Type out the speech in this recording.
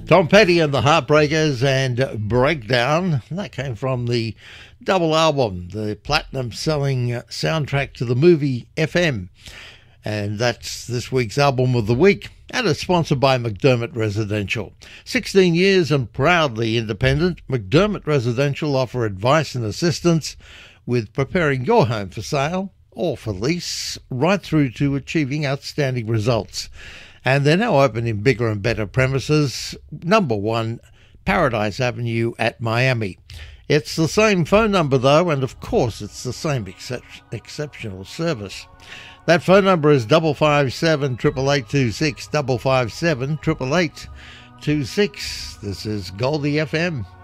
Tom Petty and the Heartbreakers and Breakdown. That came from the double album, the platinum-selling soundtrack to the movie FM. And that's this week's Album of the Week. And it's sponsored by McDermott Residential. 16 years and proudly independent, McDermott Residential offer advice and assistance with preparing your home for sale or for lease, right through to achieving outstanding results. And they're now open in bigger and better premises, number 1 Paradise Avenue at Miami. It's the same phone number though, and of course it's the same exceptional service. That phone number is 557 88826, 557 88826. This is Goldie FM.